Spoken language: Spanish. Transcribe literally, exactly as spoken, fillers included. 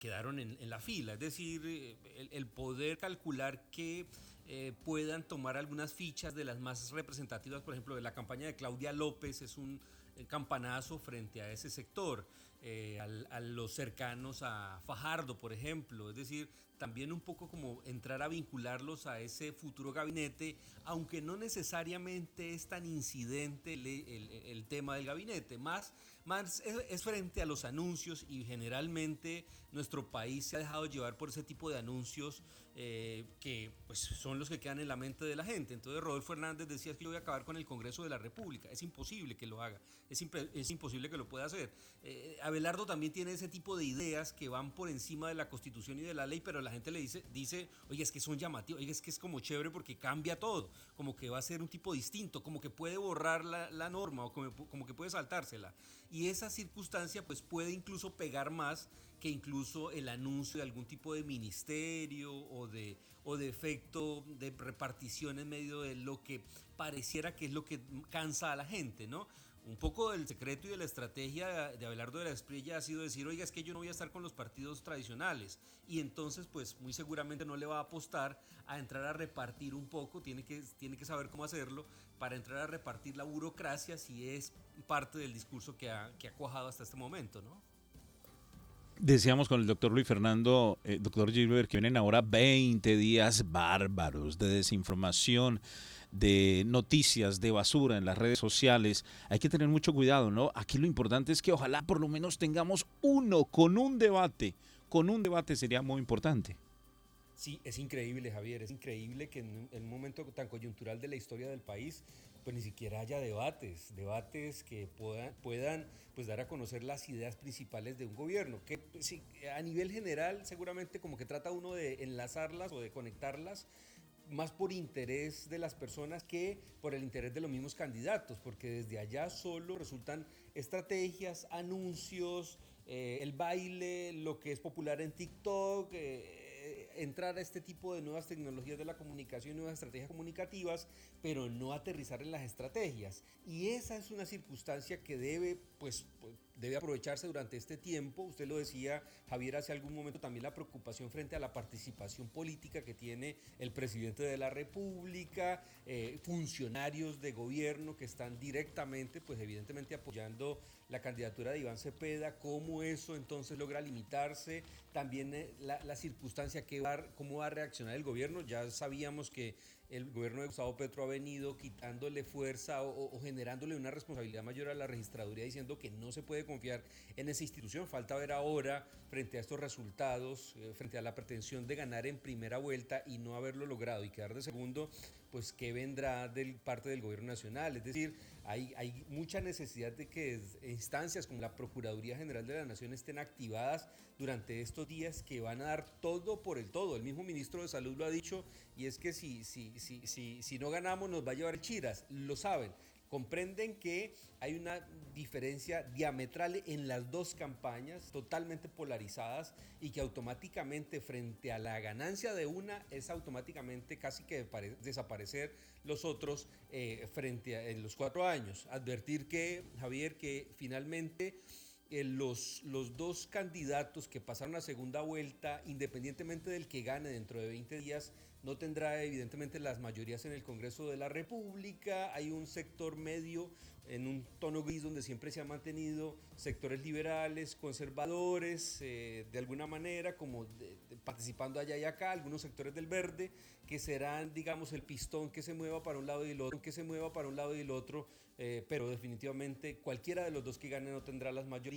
quedaron en, en la fila. Es decir, eh, el, el poder calcular que eh, puedan tomar algunas fichas de las más representativas, por ejemplo, de la campaña de Claudia López, es un campanazo frente a ese sector, eh, al, a los cercanos a Fajardo, por ejemplo. Es decir, también un poco como entrar a vincularlos a ese futuro gabinete, aunque no necesariamente es tan incidente el, el, el tema del gabinete, más, más es, es frente a los anuncios, y generalmente nuestro país se ha dejado llevar por ese tipo de anuncios eh, que pues, son los que quedan en la mente de la gente. Entonces Rodolfo Hernández decía que yo voy a acabar con el Congreso de la República. Es imposible que lo haga, es, imp es imposible que lo pueda hacer. Eh, Abelardo también tiene ese tipo de ideas que van por encima de la Constitución y de la ley, pero la gente le dice, dice oye, es que son llamativos, oye, es que es como chévere porque cambia todo, como que va a ser un tipo distinto, como que puede borrar la, la norma o como, como que puede saltársela. Y esa circunstancia pues puede incluso pegar más que incluso el anuncio de algún tipo de ministerio o de, o de efecto de repartición en medio de lo que pareciera que es lo que cansa a la gente, ¿no? Un poco del secreto y de la estrategia de Abelardo de la Espriella ha sido decir, oiga, es que yo no voy a estar con los partidos tradicionales, y entonces pues muy seguramente no le va a apostar a entrar a repartir un poco, tiene que, tiene que saber cómo hacerlo para entrar a repartir la burocracia, si es parte del discurso que ha, que ha cuajado hasta este momento, ¿no? Decíamos con el doctor Luis Fernando, eh, doctor Gilbert, que vienen ahora veinte días bárbaros de desinformación, de noticias, de basura en las redes sociales. Hay que tener mucho cuidado, ¿no? Aquí lo importante es que ojalá por lo menos tengamos uno con un debate. Con un debate sería muy importante. Sí, es increíble, Javier, es increíble que en un momento tan coyuntural de la historia del país, pues ni siquiera haya debates, debates que puedan, puedan pues dar a conocer las ideas principales de un gobierno, que pues, sí, a nivel general seguramente como que trata uno de enlazarlas o de conectarlas, más por interés de las personas que por el interés de los mismos candidatos, porque desde allá solo resultan estrategias, anuncios, eh, el baile, lo que es popular en TikTok, eh, entrar a este tipo de nuevas tecnologías de la comunicación, nuevas estrategias comunicativas, pero no aterrizar en las estrategias. Y esa es una circunstancia que debe, pues, debe aprovecharse durante este tiempo. Usted lo decía, Javier, hace algún momento también la preocupación frente a la participación política que tiene el presidente de la República, eh, funcionarios de gobierno que están directamente, pues evidentemente apoyando la candidatura de Iván Cepeda, cómo eso entonces logra limitarse, también eh, la, la circunstancia que va, cómo va a reaccionar el gobierno. Ya sabíamos que el gobierno de Gustavo Petro ha venido quitándole fuerza o, o generándole una responsabilidad mayor a la registraduría, diciendo que no se puede confiar en esa institución. Falta ver ahora, frente a estos resultados, eh, frente a la pretensión de ganar en primera vuelta y no haberlo logrado y quedar de segundo, pues qué vendrá de parte del gobierno nacional. Es decir, hay, hay mucha necesidad de que instancias como la Procuraduría General de la Nación estén activadas durante estos días, que van a dar todo por el todo. El mismo ministro de Salud lo ha dicho, y es que si, si, si, si, si no ganamos nos va a llevar Chiras, lo saben. Comprenden que hay una diferencia diametral en las dos campañas, totalmente polarizadas, y que automáticamente frente a la ganancia de una es automáticamente casi que desaparecer los otros eh, frente a en los cuatro años. Advertir que, Javier, que finalmente eh, los, los dos candidatos que pasaron a segunda vuelta, independientemente del que gane dentro de veinte días, no tendrá evidentemente las mayorías en el Congreso de la República. Hay un sector medio en un tono gris donde siempre se han mantenido sectores liberales, conservadores, eh, de alguna manera, como de, de, participando allá y acá, algunos sectores del verde, que serán, digamos, el pistón que se mueva para un lado y el otro, que se mueva para un lado y el otro, eh, pero definitivamente cualquiera de los dos que gane no tendrá las mayorías.